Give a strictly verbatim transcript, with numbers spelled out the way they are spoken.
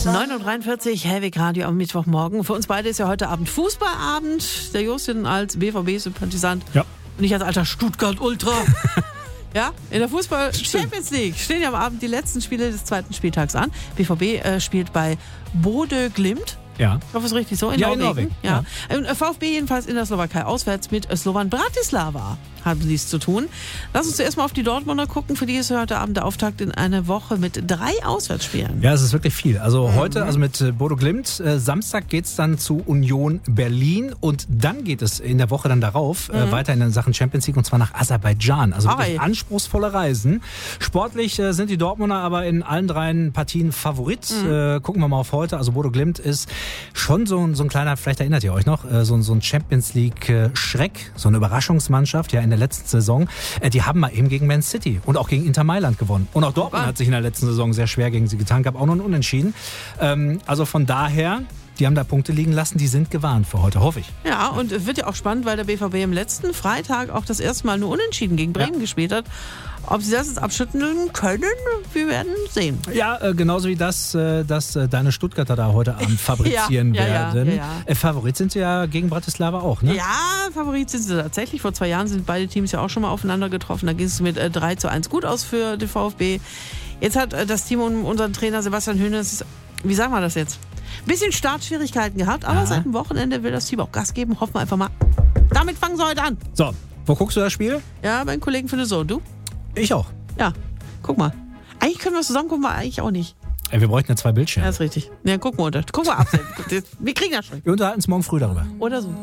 neun Uhr dreiundvierzig, Hellweg Radio am Mittwochmorgen. Für uns beide ist ja heute Abend Fußballabend. Der Justin als B V B-Sympathisant ja. und ich als alter Stuttgart-Ultra. Ja, in der Fußball-Champions League stehen ja am Abend die letzten Spiele des zweiten Spieltags an. B V B äh, spielt bei Bode Glimt. Ja. Ich hoffe, es ist richtig so. In ja, Norwegen. in Norwegen. Ja. Ja. VfB jedenfalls in der Slowakei auswärts mit Slovan Bratislava haben sie es zu tun. Lass uns zuerst mal auf die Dortmunder gucken. Für die ist heute Abend der Auftakt in eine Woche mit drei Auswärtsspielen. Ja, es ist wirklich viel. Also mhm. heute, also mit Bodo Glimt, äh, Samstag geht's dann zu Union Berlin und dann geht es in der Woche dann darauf mhm. äh, weiter in Sachen Champions League und zwar nach Aserbaidschan. Also wirklich anspruchsvolle Reisen. Sportlich äh, sind die Dortmunder aber in allen dreien Partien Favorit. Mhm. Äh, gucken wir mal auf heute. Also Bodo Glimt ist schon so, so ein kleiner, vielleicht erinnert ihr euch noch, äh, so, so ein Champions League äh, Schreck, so eine Überraschungsmannschaft, ja in der letzten Saison. Äh, die haben mal eben gegen Man City und auch gegen Inter Mailand gewonnen. Und auch Dortmund hat sich in der letzten Saison sehr schwer gegen sie getan, gab auch noch ein Unentschieden. Ähm, also von daher, die haben da Punkte liegen lassen, die sind gewarnt für heute, hoffe ich. Ja, und es wird ja auch spannend, weil der B V B am letzten Freitag auch das erste Mal nur Unentschieden gegen Bremen ja. gespielt hat. Ob sie das jetzt abschütteln können, wir werden sehen. Ja, äh, genauso wie das, äh, dass äh, deine Stuttgarter da heute Abend fabrizieren ja, ja, werden. Ja, ja, ja. Äh, Favorit sind sie ja gegen Bratislava auch, ne? Ja, Favorit sind sie tatsächlich. Vor zwei Jahren sind beide Teams ja auch schon mal aufeinander getroffen. Da ging es mit äh, drei zu eins gut aus für den VfB. Jetzt hat äh, das Team um unseren Trainer Sebastian Hoeneß, wie sagen wir das jetzt? Ein bisschen Startschwierigkeiten gehabt, aber ja. seit dem Wochenende will das Team auch Gas geben. Hoffen wir einfach mal. Damit fangen sie heute an. So, wo guckst du das Spiel? Ja, beim Kollegen für den Sohn. Du? Ich auch. Ja, guck mal. Eigentlich können wir zusammen gucken, aber eigentlich auch nicht. Ey, wir bräuchten ja zwei Bildschirme. Ja, ist richtig. Ja, gucken wir unter. Gucken wir ab. Wir kriegen das schon. Wir unterhalten uns morgen früh darüber. Oder so.